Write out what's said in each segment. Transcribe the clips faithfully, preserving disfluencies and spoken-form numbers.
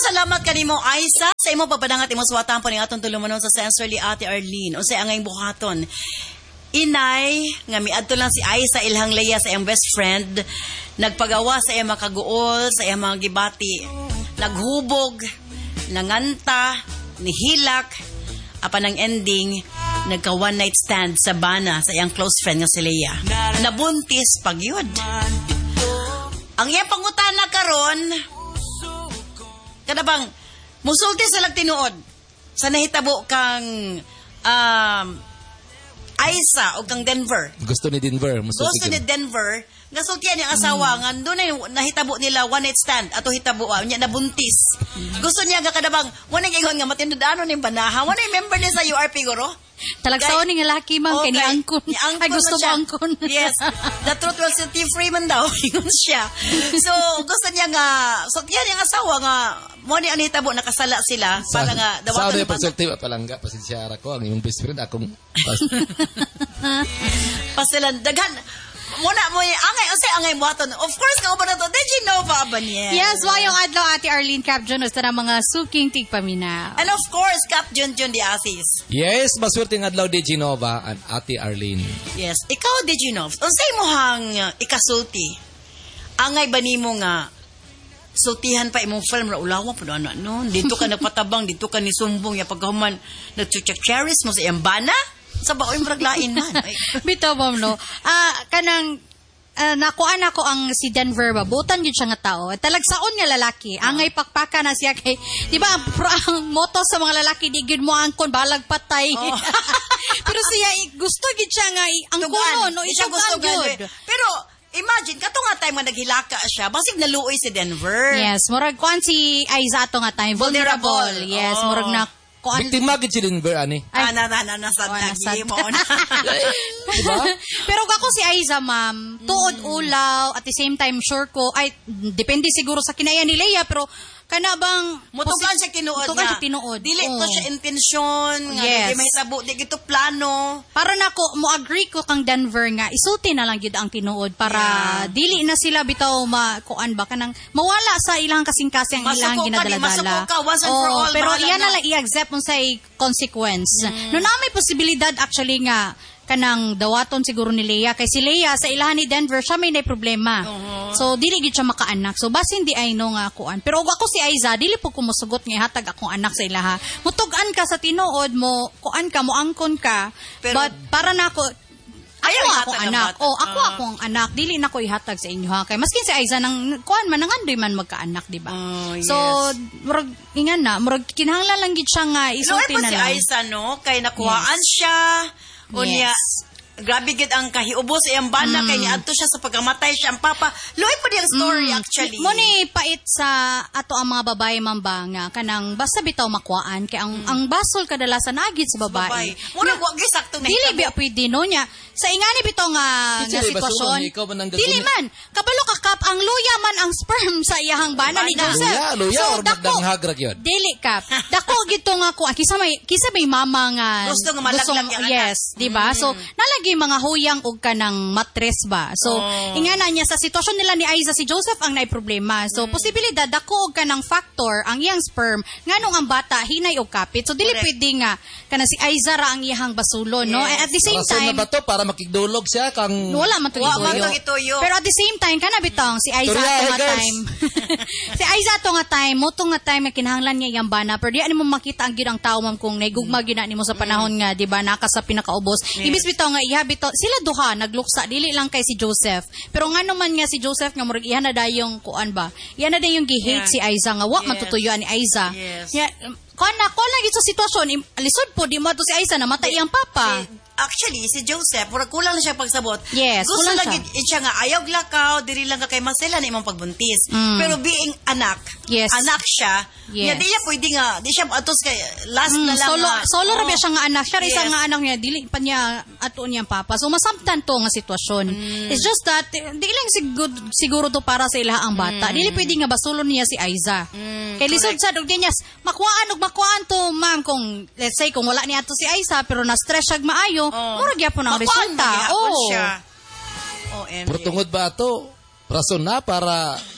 salamat kanimo Aiza sa imo papadangat imo suwatan po ning atong tulumanon sa Sensorly Ate Arlene. Unsay angay buhaton? Inay nga miadto lang si Aiza ilhang Leia sa iyang best friend, nagpagawa sa iyang makaguol, sa iyang mga gibati, naghubog, nanganta, nihilak, apan ang ending nagka one night stand sa bana sa iyang close friend nga si Leia. Nabuntis pagyud. Ang iyang pangutana karon, kada bang musulti sa tinuod sa nahitabo kang um, Aiza o kang Denver. Gusto ni Denver. Gusto ni Denver. Nga sultihan yung asawa, mm. nga doon na nahitabo nila one night stand ato hitabo ah, niya nabuntis. Mm. Gusto niya nga kadabang, wala nga nga matindudano ni banaha. Wala yung member niya sa U R P guro. Talagsaw ni nga laki man okay. kay ni angkon. Ni angkon. Ay gusto mo angkon. Yes. The truth will set you free man daw. Yun siya. So, gusto niya nga, so yan yung asawa nga, mo ni anitabo, nakasala sila, sa, para nga, dawakan na. Sa ano perspective, palangga, pasisyara ko, ang iyong best friend, akong, pas, pasilan, daghan, muna mo yung angay, kasi angay mo ato. Of course, ka ba na to? Did you know ba ba niya? Yes, wayong adlaw Ate Arlene Cap Jun sa mga suking tigpamina. And of course, Cap Jun Jun di Asis. Yes, maswerteng adlaw di Genova and Ate Arlene. Yes, ikaw di Genova. Unsay mo hang uh, ikasulti? Angay ba nimo nga sultihan pa imong film ra ulawa pud ana no. Dito ka nagpatabang, dito ka ni sumbong ya paghuman nagchuchak cherries mo sa iyang bana. Sa baoy maraglain man. Bitaw mom no. Ah, kanang uh, nakuan ako ang si Denver ba. Butan gyud siya nga tao. Talagsaon nga lalaki. Uh-huh. Angay pakpaka na siya kay, di ba, ang, ang moto sa mga lalaki di gyud mo angkon balag patay. Oh. Pero siya gusto gyud siya nga angkon no, siya gusto gyud. Pero imagine kato nga time nga naghilaka siya, basig naluoy si Denver. Yes, murag kuan si Aiza ato nga time vulnerable. vulnerable. Yes, oh. Murag na biktima gid si Denver ani. Ah, na na na nasad na mo na. Diba? Pero ako si Aiza ma'am, tuod ulaw at the same time sure ko ay depende siguro sa kinaya ni Leia pero kana bang mutugan siya tinuod mutugan siya tinuod. Dili oh. to siya intensyon nga yes. Di mahitabo di gito plano. Para nako mo agree ko kang Denver nga isulti na lang gyud ang tinuod para yeah. Dili na sila bitaw makuan ba kanang mawala sa ilang kasing-kasing ang ilang ginadala-dala. Oh, pero iyan na lang i-accept mo sa consequence. Mm. No na may posibilidad actually nga kanang dawaton siguro ni Leia kay si Leia sa ilahan ni Denver siya may nay problema. Uh-huh. So dili gid siya makaanak. So basin di ay no nga kuan. Pero ako si Aiza dili po ko mosugot nga hatag akong anak sa ilaha. Mutug-an ka sa tinuod mo, kuan ka mo angkon ka. Pero, but para nako ayaw ako anak. Oh, ako uh, akong anak. Dili na ko ihatag sa inyo ha. Kay maskin si Aiza nang kuan man nangandoy man magkaanak, di ba? Uh, yes. So murag ingan na, murag kinahanglan lang gid siya nga isulti na lang. Si Aiza no kay nakuhaan yes. siya. O yes. niya, grabe gid ang kahiubos sa iyang bana, mm. kay niadto siya sa pagkamatay siya ang papa. Loy po di ang story mm. actually. Mo ni pait sa ato ang mga babae mamba nga kanang basta bitaw makuhaan kay ang mm. ang basol kadalasan agid sa babae. Muna wa gyud sakto na. Dili ba pwede no nya. Sa ingani bitaw nga nga sitwasyon. Dili man kabalo ka kap ang luya man ang sperm sa iyahang bana ni Joseph. Luya, luya so, or magdang hagrag yun. Dili kap. Dako gid to nga kuan kisa may kisa may mama nga gusto nga malaglag yang yes, di ba? Mm. So nalagi mga huyang og kanang matres ba. So oh. ingana niya sa sitwasyon nila ni Aiza si Joseph ang nay problema. So mm. posibilidad dako og kanang factor ang iyang sperm nganong ang bata hinay og kapit. So dili pwede nga kanang si Aiza ra ang iyang basulon, yes. no? And at the same Rason time na ba to para makigdulog siya kang wala man to ituyo. Pero at the same time kana bitong si Aiza ato nga time. Si Aiza ato nga time, mo to nga time kinahanglan niya iyang bana pero di ani mo makita ang ginang tawo ma'am kung naygugma gyud nimo sa panahon mm. nga di ba naka sa pinakaubos. Yes. Ibis bitaw nga iha bitaw sila duha nagluksa dili lang kay si Joseph. Pero ngano man nga si Joseph nga murag iha na dayong kuan ba. Iha na dayong gi-hate yeah. si Aiza nga wa yes. matutuyuan ni Aiza. Yes. Yeah, kana ko lang ito sitwasyon lisod po di mo to si Aiza na matay ang papa. Si, actually si Joseph murag kulang na siya pagsabot. Yes, gusto lagi siya. siya nga ayaw glakaw diri lang ka kay masela ni imong pagbuntis. Mm. Pero being anak, yes. anak siya, yes. Niya, di siya pwede nga, di siya atos kay last mm, na lang. Solo, nga. solo oh. ra siya nga anak. Siya yes. isa nga anak niya, dili pa niya ato niyang papa. So masabtan to nga sitwasyon. Mm. It's just that, di lang siguro, siguro to para sa ilaha ang bata. Mm. Dili pwede nga basulon niya si Aiza. Mm, kay lisod sa dugdi niya, makuhaan og makuhaan to, ma'am, kung, let's say, kung wala niya to si Aiza, pero na-stress siya maayo, oh. mura gyapon ang resulta. Oh. Siya. O M G. Pero tungod ba ito, rason na para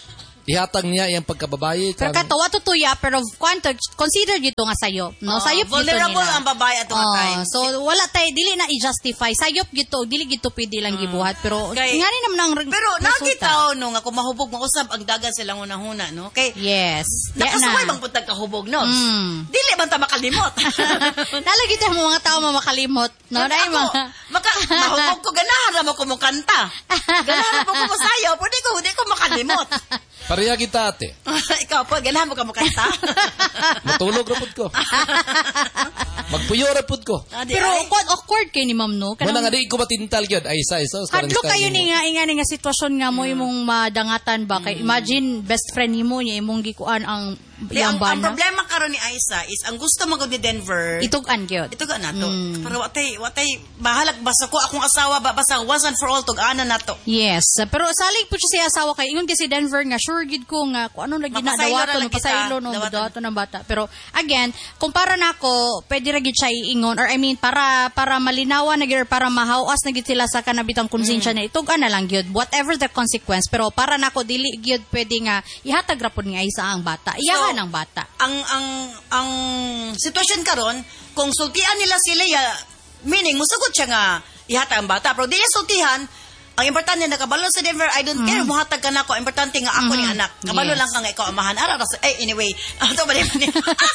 ihatag niya iyang pagkababae. Pero kang- katawa to tuya, pero kwanto, consider dito nga sayop. No? Oh, sayop gito vulnerable nila. ang babae at mga Oh, time. so wala tayo, dili na i-justify. Sayop gito, dili gito pwede lang gibuhat. Pero Kay- nga rin naman ang Pero resulta. nakita no nga kung mahubog mo usab ang dagan silang unahuna no. Kay Yes. Diya nakasaway na. bang puntag kahubog no? Mm. Dili man ta makalimot. Nalagi tayo mo mga tao mamakalimot. No, dahil Ako, mga... maka, mahubog ko, ganahan na mo ko mong kanta. Ganahan mo ko mo sayo, pwede ko, hindi ko makalimot. Pareha kita, ate. Ikaw po, ganahan mo ka mong kanta. Matulog rapod ko. Magpuyo rapod ko. Ah, di Pero ay. awkward, awkward kay ni ma'am, no? Muna nga di ko matintal yun. Ay, isa, isa. Hadlo kayo ni nga inga ni nga sitwasyon nga mo imong madangatan ba kay imagine best friend nimo niya imong gikuan ang Di, iyang ang, ang bana. problema karon ni Aisa is, ang gusto magod ni Denver, Itug-an gyud. ito ka na to. Mm. Pero watay, watay, bahalag, basta ko akong asawa, ba, basta once and for all, tug-ana na to. Yes, pero salig po siya sa asawa kay ingon kasi Denver nga sure gid ko nga kung ano lagi na Mapasaylo dawaton ra lang kita. pasaylo no Dawaton. dawaton ng bata. Pero again, kumpara nako, pwede ra gid siya iingon or I mean para para malinawan na gid or para mahawas na gid sila sa kanabitang konsensya Mm. na itug ana lang gyud whatever the consequence. Pero para nako dili gyud pwede nga ihatag ra pud nga isa ang bata. Iyahan So, ang bata. Ang, ang, ang sitwasyon karon, kung sultian nila si Leia, meaning, musugot siya nga ihata ang bata. Pero di niya sultihan, ang importante, nakabalo sa Denver, I don't care, muhatag ka na ako. Importante nga ako ni anak. Kabalo Yes. lang ka nga ikaw amahan. Ara, eh, anyway, ito ba din?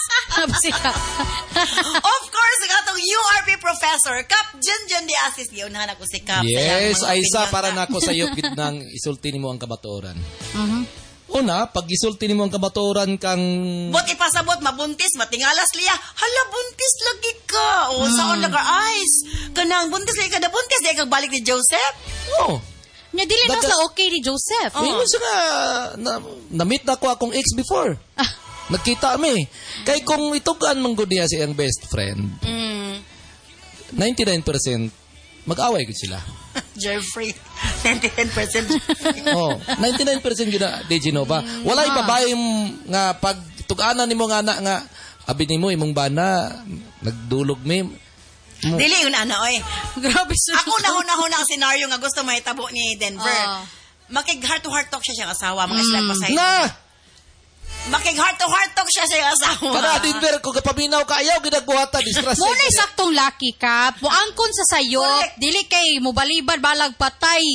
Of course, ang atong U R P professor, Kap Junjun de Asis, di unahan ako si Kap. Yes, Kaya, mga Aisa, opinion para ka. na ako sa iyo nang isulti nimo ang kabatuoran. Mhm. Una, pag isulti nimo ang kabatuoran kang Bot ipasabot, mabuntis, matingalas liya. Hala, buntis lagi ka. O, Hmm. saan nag-ice? Kanang buntis lagi ka na buntis. Di kang balik ni Joseph. oh, Nya dili na Daga- sa okay ni Joseph. May siya nga, na, na-meet na ko akong ex before. Ah. Nagkita kami. Kay kung itugan man gud niya siyang best friend, Mm. ninety-nine percent mag-away gud sila. Jeffrey, ninety-nine percent. Oh, ninety-nine percent gid na di Genova. Walay babae m- nga pag tug-anan nimo nga anak nga abi nimo imong bana nagdulog mi. Mo- Dili yun, ano, oy. Grabe siya. Ako nahuna-huna ang senaryo nga gusto mahitabo ni Denver. Ah. Makig heart-to-heart talk siya siyang asawa. Mga sila pasay. Na, Makig heart-to-heart talk siya siyang asawa. kada Denver ko kapaminaw ka ayaw gidagbuhata distress. Muna saktong lucky ka. Buangkon sa sayop. Correct. Dili kay mubalibad balag patay.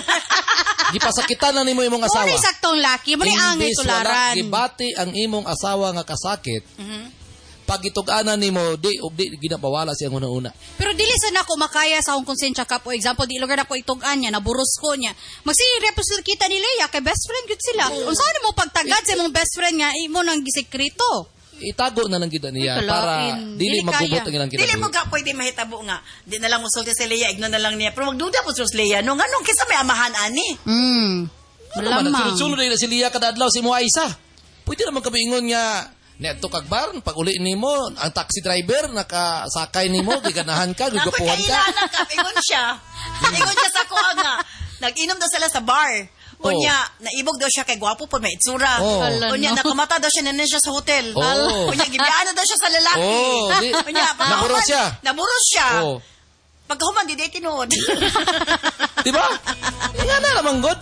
Gipasakitan na nimo imong asawa. Muna saktong lucky. Muna angay Imbis wala tularan. gibati ang imong asawa nga kasakit. Mhm. Pag itug-anan nimo di di ginapawala siyang una-una. Pero dili sa nako makaya sa akong konsensya ka. For example, di lugar na ko itugan niya, naburos ko niya. Magsirepos kita ni Leia, kay best friend yun sila. Kung saan mo pagtagad sa imong best friend nga, imo nang gisekreto. Itago na lang gid niya Ay, para kalain. dili Dili magubot kaya. ang ilang Dili mo kinabuhi. ka pwede mahitabo nga. Di na lang mo sulti si Leia, igno na lang niya. Pero magduda po si Leia. No, nga nung kisa may amahan ani. Hmm. Ano man, Malamang. sunod-sunod na si Lia kada adlaw si mo Aisa. Pwede naman kami ingon nga neto kag bar pag uli nimo ang taxi driver nakasakay nimo giganahan ka Nakoy gigapuhan ka. kailangan ka. Ingon siya. Ingon siya sa kuha nga. Nag-inom daw sila sa bar. Unya, naibog daw siya kay gwapo po, may itsura. Oh. Hala, Unya, no. nakamata daw siya na siya sa hotel. Oh. Unya, gibiyaan daw siya sa lalaki. Oh, di- Unya, pagkahuman, naburos siya. Naburos siya. Oh. Pagkahuman, di day tinood. Di ba? Nga na naman god.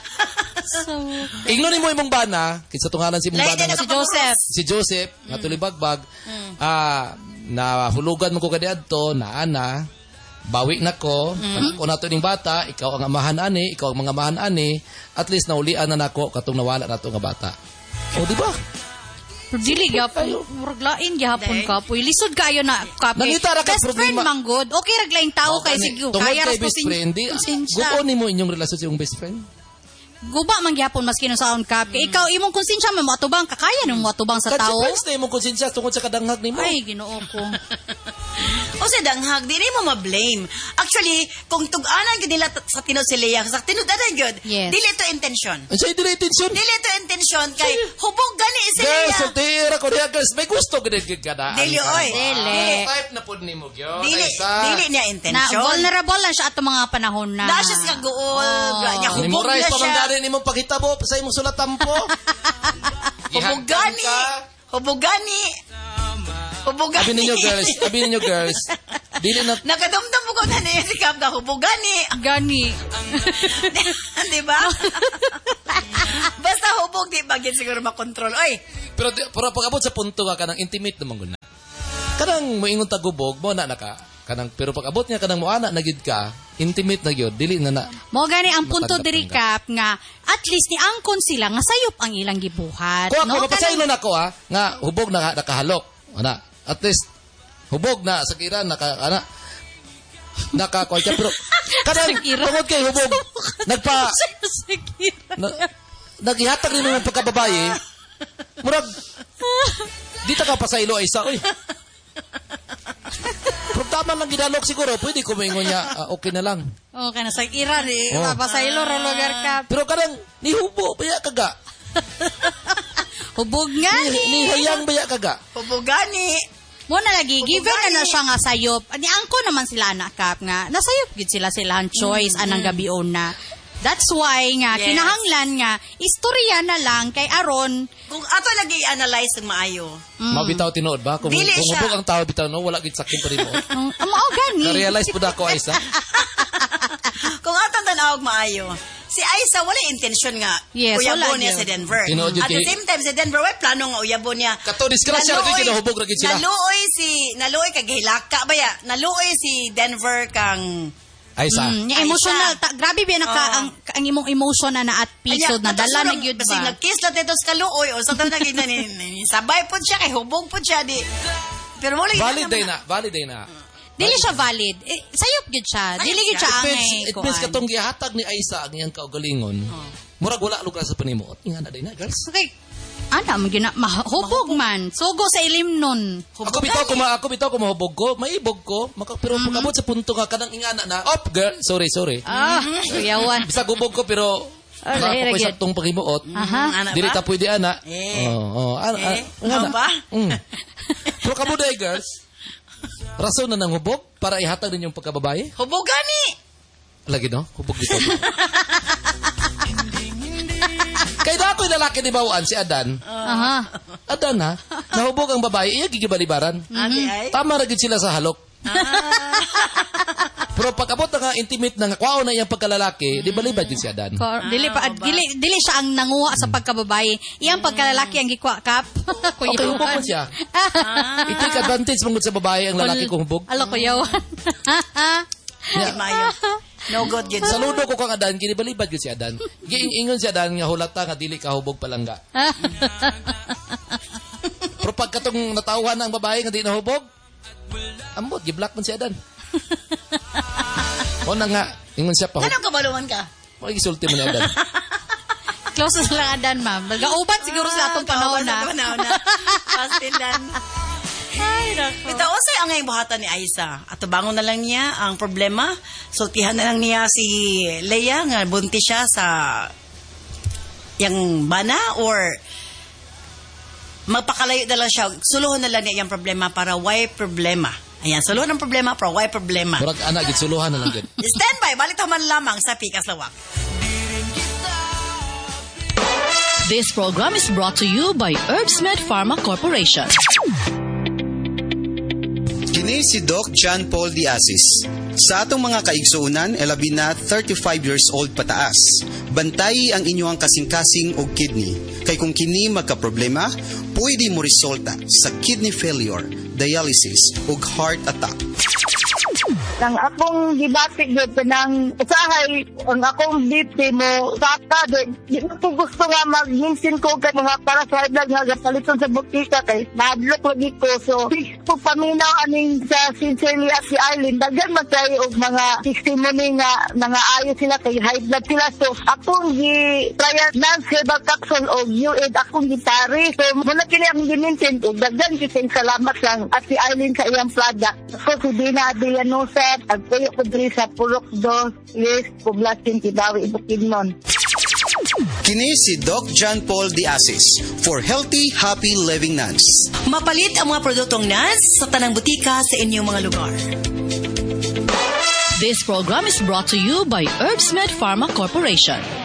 Igno nimo imong bana kinsa tungalan si imong Lain bana din nga Si Joseph. si Joseph nga tulibagbag ah nahulugan mo ko kadi adto naa na bawi na ko kung nato ning bata ikaw ang amahan ani ikaw ang mga amahan ani at least naulian na nako katong nawala nato nga bata o di ba Pero dili gyapon, murag lain gyapon Dahil? ka. Puy lisod kayo na kape. Nangita ra ka Best friend problema. manggod. Okay ra glaing tao kay sige. tungod Kaya kay ra best friend di konsensya. guon nimo inyong relasyon sa imong best friend Guba man gyapon maski no sa on kap. Kay ikaw imong konsensya man mo atubang kakaya nimo atubang sa Kasi tao. friends na imong konsensya tungod sa kadanghag nimo Ay Ginoo ko. O sa danghag, di rin mo ma-blame. Actually, kung tug-anan yun nila t- sa tinod si Leia, sa tinod anan yun, Yes. dili to intention. ang say dire intention Dili to intention kay hubog gani si girls Leia. soltera ko diha girls may gusto gid gid kada Dili, oy. Dili. type na pud nimo gyud Dili, dili niya Na intention. vulnerable lang siya ato mga panahon na. Na siya sa guol. Oh. Nya hubog Memorize na pa man siya. gani nimong paghitabo sa imong sulatampo. Hubog gani. Hubog gani. Hubog gani. Abi ninyo girls, abi ninyo girls. Dili na Nakadumdum mo ko na niya si Kap na hubog gani. Gani. Di ba? Basta hubog hubog, di bagay siguro makontrol. Oy! Pero, pero pag abot sa punto ka, kanang intimate naman guna. Kanang moingon tagubog, mo na naka. Kanang, pero pag abot niya, kanang mo anak na gid ka, intimate na gyud dili na na. Mo gani ang punto diri Kap nga at least ni angkon sila nga sayop ang ilang gibuhat. Ko No? ako pasaylo nako ha, nga hubog na nakahalok. Ana, at least hubog na sa kira naka ana naka ko pero kanang tungod kay hubog nagpa na, nagihatag rin ng pagkababaye. Murag di ta ka pasaylo ay isa oy. Pero tama lang ginalok siguro, pwede ko maingon niya, uh, okay na lang. Okay na sa iran eh. Oh. Papasaylo ro lugar Kap. Pero kanang ni hubo baya kaga. Hubog nga Ni, ni hayang baya kaga. Hubog gani. Mo na lagi, given na na siya nga sayop. Ni angko naman sila anak Kap nga, nasayop gid sila silang choice mm-hmm. anang gabion na. That's why nga, yes. kinahanglan nga, istorya na lang kay Aron. Kung ato lagi i-analyze ng maayo. Mm. Mabitaw tinuod ba? Kung, kung hubog ang tao bitaw, no, wala gid sakin pa rin mo. Ang mao gani. Na-realize po na ako, Aisa. Kung ato tanawag maayo, si Aisa wala intensyon nga yes, uyabo niya sa Denver. Tinuod At the same time, sa Denver, wala plano nga uyabo niya. Kato, disgrasya na kayo kinahubog na gid sila. Naluoy si, naluoy kag hilaka ba ya? Naluoy si Denver kang... Aisa. Mm, yung emotional, ta, grabe ba naka, oh. ang, ang imong emotion na na at piso na dala na gyud ba. Kasi nag-kiss lang dito sa kaluoy o sa taon na sabay po siya, kay hubog po siya. Di. Pero mo valid day na, valid day na. Dili siya valid. Eh, sayop gyud siya. Dili gyud siya ang ay It means katong gihatag ni Aisa ang iyang kaugalingon. Oh. Murag wala lugar sa panimuot. Inga na day na, girls. Okay. Ana, magina, mahubog man. Sugo sa ilim nun. Ako bitaw ko, ma, ako bitaw ko mahubog ko, maibog ko, maka, pero mm-hmm. pag-abot sa punto ka, kanang ingana na, op, girl, sorry, sorry. Ah, yawan. Bisa gubog ko, pero, Alay, ako sa itong pagimuot, aha. dili ta pwede ana. Eh. Oo, oh, oh, ana, eh. ana. ba? Mm. Pero kabuday, girls, rason na ng hubog para ihatag ninyong pagkababae? Hubog gani. Lagi, no? Hubog dito. Kaya na ako'y lalaki ni Bawaan, si Adan. Aha. Adan, ha? Nahubog ang babae, iya gigibalibaran. Mm-hmm. Tama rin sila sa halok. Ah. Pero pag-abot na nga, intimate na nga, kwao na iyang pagkalalaki, di balibad yun si Adan. Ah, dili, pa, dili, dili siya ang nanguha sa pagkababae. Iyang pagkalalaki ang gikwa, Kap. Okay, hubog mo siya. I-take advantage mong sa babae ang lalaki kong hubog. Alo, kuyawan. Yeah. Mayo. No good yun. Saludo ko kang Adan, kinibalibad yun si Adan. Giing-ingon si Adan nga hulata nga dili ka hubog palangga. Pero pagkatong natauhan ng babae nga di nahubog, ambot, giblock man si Adan. O na nga, ingon siya pa. Anong kabaluan ka? Magisulti mo ni Adan. Close na lang Adan, ma'am. Magauban siguro sa atong panahon na. Panahon na. Pastilan. Ay, nako. Ito, usay ang ngayong buhatan ni Aisa. At bangon na lang niya ang problema. Sultihan na lang niya si Leia nga buntis siya sa yang bana or magpakalayo na lang siya. Suluhon na lang niya yung problema para why problema. Ayan, suluhon ang problema para why problema. Murag anak, gitsuluhan na lang. Stand by, balik man lamang sa Pikas Lawak. This program is brought to you by Herbsmed Pharma Corporation. Kini si Doc John Paul Diazis. Sa atong mga kaigsuunan, elabi na thirty-five years old pataas. Bantayi ang inyong kasing-kasing o kidney. Kay kung kini magka-problema, pwede mo resulta sa kidney failure, dialysis o heart attack. Ang akong gibatik dito ng usahay, ang akong B P mo, saka din, di ko gusto nga mag-hinsin ko kay mga para sa ilag nga paliton sa butika kay madlok lagi ko. So, po paminaw aning sa sincerely at si Arlene, daghan matay og mga testimony nga mga ayos sila kay high blood sila. So, akong gi-trial non-herbal capsule o U A D akong gitari. So, muna kini akong giminsin og daghan kising salamat lang at si Arlene sa iyang product. So, si Dina Adrianosa, agpuyo ko diri sa Purok dos, Yes, Poblacion, Kidawi, Bukidnon. Kini si Doc John Paul Diazis for healthy, happy living nuns. Mapalit ang mga produktong N A S sa tanang butika sa inyong mga lugar. This program is brought to you by Herbsmed Pharma Corporation.